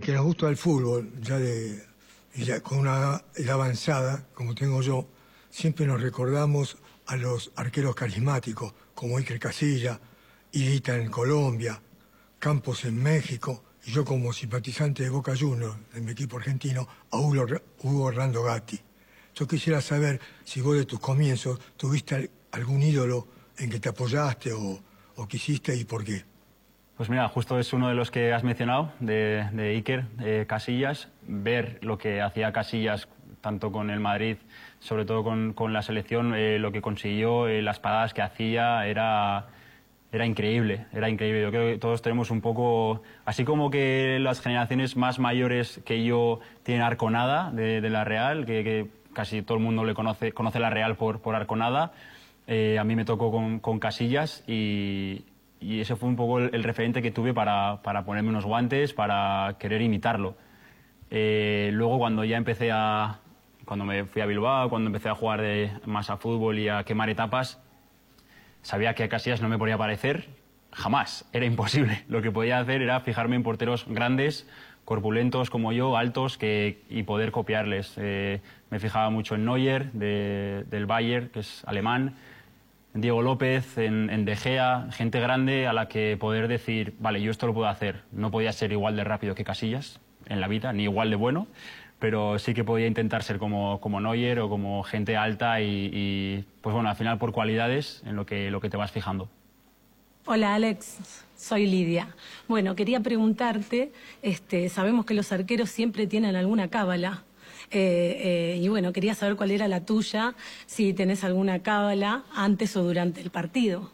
que nos gusta el fútbol, ya con una edad avanzada, como tengo yo, siempre nos recordamos a los arqueros carismáticos, como Iker Casillas, Higuita en Colombia, Campos en México, y yo como simpatizante de Boca Juniors, de mi equipo argentino, a Hugo Orlando Gatti. Yo quisiera saber si vos de tus comienzos tuviste algún ídolo en que te apoyaste o quisiste y por qué. Pues mira, justo es uno de los que has mencionado, de Iker Casillas. Ver lo que hacía Casillas, tanto con el Madrid, sobre todo con la selección, lo que consiguió, las paradas que hacía, era increíble, era increíble. Yo creo que todos tenemos un poco, así como que las generaciones más mayores que yo tienen Arconada de la Real, que casi todo el mundo le conoce la Real por Arconada. A mí me tocó con Casillas y ese fue un poco el referente que tuve para ponerme unos guantes, para querer imitarlo. Luego cuando me fui a Bilbao, cuando empecé a jugar más a fútbol y a quemar etapas, sabía que a Casillas no me podía parecer jamás, era imposible. Lo que podía hacer era fijarme en porteros grandes, corpulentos como yo, altos, y poder copiarles. Me fijaba mucho en Neuer, del Bayern, que es alemán, en Diego López, en De Gea, gente grande a la que poder decir, vale, yo esto lo puedo hacer. No podía ser igual de rápido que Casillas en la vida, ni igual de bueno, pero sí que podía intentar ser como Neuer o como gente alta y pues bueno, al final por cualidades en lo que te vas fijando. Hola Alex, soy Lidia. Bueno, quería preguntarte, sabemos que los arqueros siempre tienen alguna cábala. Y bueno, quería saber cuál era la tuya, si tenés alguna cábala antes o durante el partido.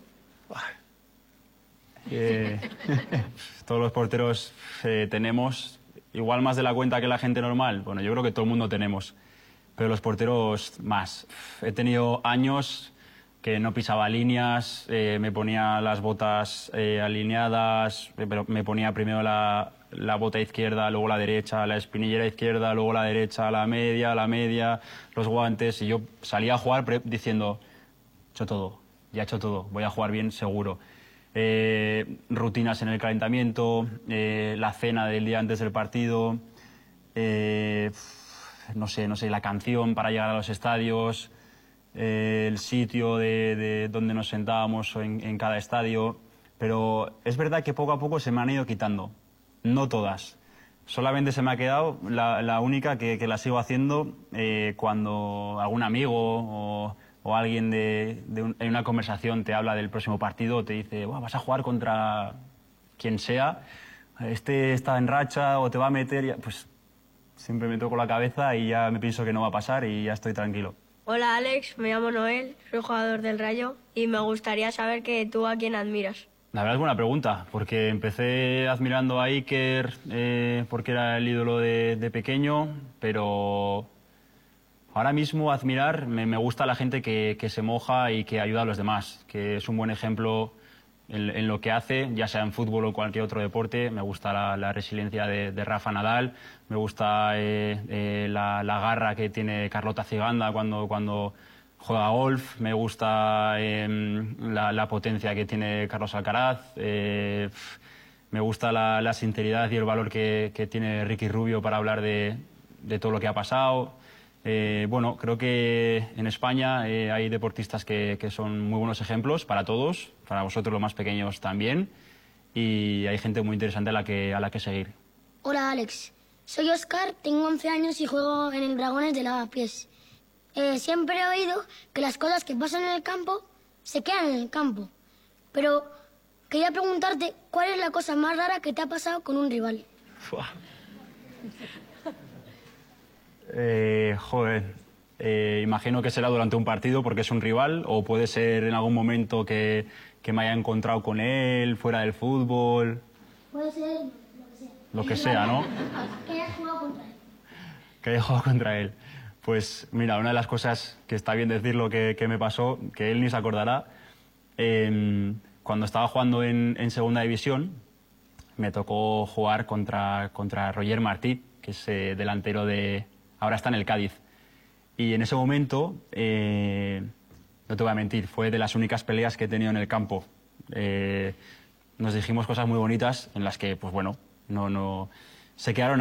Todos los porteros tenemos, igual más de la cuenta que la gente normal. Bueno, yo creo que todo el mundo tenemos, pero los porteros más. He tenido años que no pisaba líneas, me ponía las botas alineadas, pero me ponía primero la bota izquierda, luego la derecha, la espinillera izquierda, luego la derecha, la media, los guantes, y yo salía a jugar diciendo, ya he hecho todo, voy a jugar bien seguro. Rutinas en el calentamiento, la cena del día antes del partido, no sé, la canción para llegar a los estadios, el sitio de donde nos sentábamos en cada estadio, pero es verdad que poco a poco se me han ido quitando. No todas. Solamente se me ha quedado la única que la sigo haciendo cuando algún amigo o alguien en una conversación te habla del próximo partido o te dice, vas a jugar contra quien sea, está en racha o te va a meter, pues siempre me toco la cabeza y ya me pienso que no va a pasar y ya estoy tranquilo. Hola Alex, me llamo Noel, soy jugador del Rayo y me gustaría saber que tú a quién admiras. La verdad es buena pregunta, porque empecé admirando a Iker porque era el ídolo de pequeño, pero ahora mismo admirar me gusta la gente que se moja y que ayuda a los demás, que es un buen ejemplo en lo que hace, ya sea en fútbol o cualquier otro deporte. Me gusta la resiliencia de Rafa Nadal, me gusta la garra que tiene Carlota Ciganda cuando juega golf, me gusta la potencia que tiene Carlos Alcaraz, me gusta la sinceridad y el valor que tiene Ricky Rubio para hablar de todo lo que ha pasado. Bueno, creo que en España hay deportistas que son muy buenos ejemplos para todos, para vosotros los más pequeños también, y hay gente muy interesante a la que seguir. Hola Alex, soy Oscar, tengo 11 años y juego en el Dragones de Lavapiés. Siempre he oído que las cosas que pasan en el campo se quedan en el campo. Pero quería preguntarte, ¿cuál es la cosa más rara que te ha pasado con un rival? Imagino que será durante un partido porque es un rival, o puede ser en algún momento que me haya encontrado con él, fuera del fútbol. Puede ser lo que sea, ¿no? Que hayas jugado contra él. Que haya jugado contra él. Pues mira, una de las cosas que está bien decirlo que me pasó, que él ni se acordará, cuando estaba jugando en segunda división, me tocó jugar contra Roger Martí, que es delantero ahora está en el Cádiz. Y en ese momento, no te voy a mentir, fue de las únicas peleas que he tenido en el campo. Nos dijimos cosas muy bonitas en las que, pues bueno, no se quedaron